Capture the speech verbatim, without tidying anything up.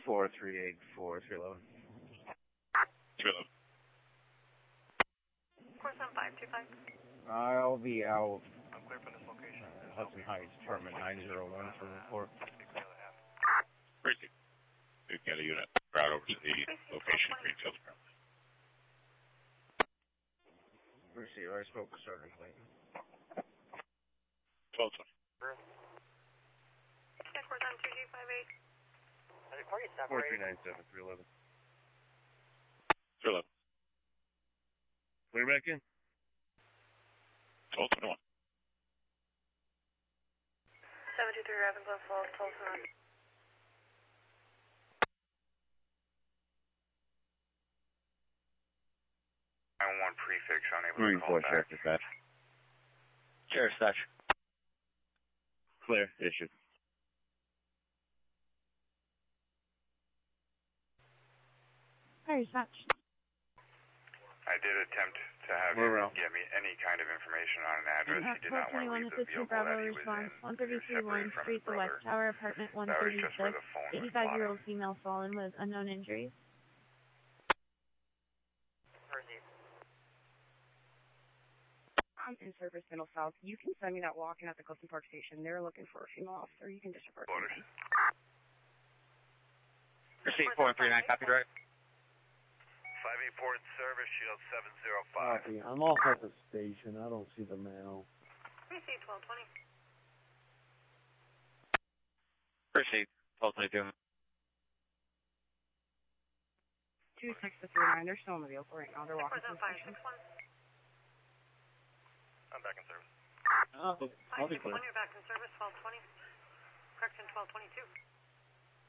four three eight four three eleven. three eleven. four seven five two five. I'll be out. I'm clear from this location. Uh, Hudson Heights, apartment nine zero one for report. Crazy. We got a unit route over to the location Greenfield. Receiver, I spoke with Sergeant Clayton. twelve twenty. four seven two two five eight. four three nine seven three eleven. three eleven. Clear back in. twelve twenty-one. seven two three Ravenclaw Falls, twelve twenty-one. nine one one prefix, unable Marine to call Corps, back. Sheriff Dispatch. Sheriff Dispatch. Clear, issue. Fire dispatch. I did attempt to have We're him around. get me any kind of information on an address. He did not want to twelve twenty-one, leave this the is two vehicle Bravo that he was response. in. one He was thirty-three one separated from Street, his the West brother. Tower, apartment one That was just where thirty-six. the phone was eighty-five-year-old spotted. female fallen with unknown injuries. I'm in service Middle South. You can send me that walk-in at the Clifton Park Station. They're looking for a female officer. You can just report to me. Receipt four three nine, copy direct. five eight four in service, shield seven zero five. Copy. I'm off at the station. I don't see the mail. Receipt twelve twenty. Receipt twelve twenty-two. two six to three nine. They're still in the vehicle right now. They're four walking to seven the five station. six one. I'm back in service. I'll be, I'll five be six clear. one, you're back in service, twelve twenty. Correction, twelve twenty-two.